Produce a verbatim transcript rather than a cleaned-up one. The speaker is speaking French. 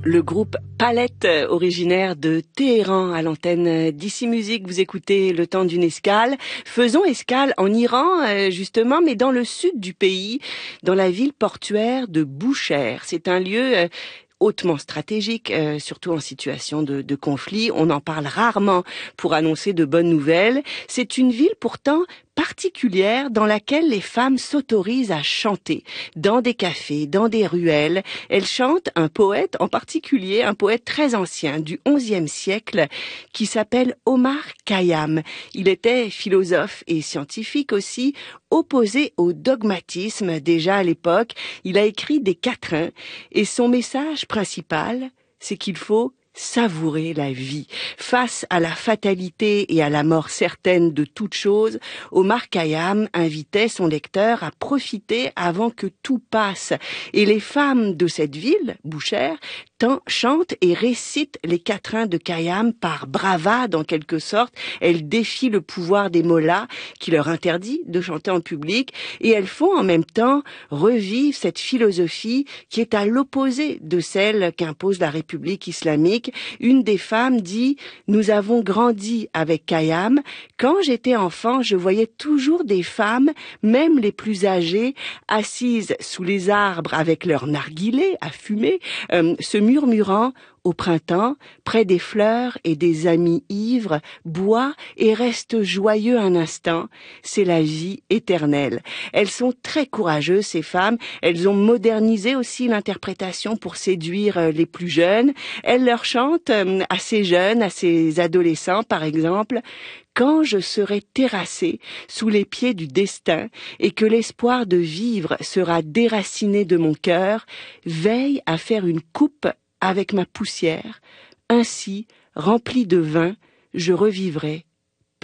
Le groupe Palette, originaire de Téhéran, à l'antenne d'Ici Musique. Vous écoutez Le Temps d'une escale. Faisons escale en Iran, justement, mais dans le sud du pays, dans la ville portuaire de Boucher. C'est un lieu hautement stratégique, euh, surtout en situation de, de conflit. On en parle rarement pour annoncer de bonnes nouvelles. C'est une ville pourtant particulière dans laquelle les femmes s'autorisent à chanter. Dans des cafés, dans des ruelles, elles chantent un poète en particulier, un poète très ancien du onzième siècle qui s'appelle Omar Khayyam. Il était philosophe et scientifique aussi, opposé au dogmatisme déjà à l'époque. Il a écrit des quatrains et son message principal, c'est qu'il faut savourer la vie. Face à la fatalité et à la mort certaine de toute chose, Omar Khayyam invitait son lecteur à profiter avant que tout passe. Et les femmes de cette ville, Boucher, chantent et récitent les quatrains de Khayyam par bravade en quelque sorte. Elles défient le pouvoir des mollahs qui leur interdit de chanter en public et elles font en même temps revivre cette philosophie qui est à l'opposé de celle qu'impose la République islamique. Une des femmes dit « Nous avons grandi avec Khayyam. Quand j'étais enfant, je voyais toujours des femmes, même les plus âgées, assises sous les arbres avec leur narguilé à fumer, euh, se murmurant au printemps, près des fleurs et des amis ivres, boit et reste joyeux un instant. C'est la vie éternelle. » Elles sont très courageuses, ces femmes. Elles ont modernisé aussi l'interprétation pour séduire les plus jeunes. Elles leur chantent à ces jeunes, à ces adolescents, par exemple, « Quand je serai terrassée sous les pieds du destin et que l'espoir de vivre sera déraciné de mon cœur, veille à faire une coupe avec ma poussière. Ainsi, remplie de vin, je revivrai peut-être. »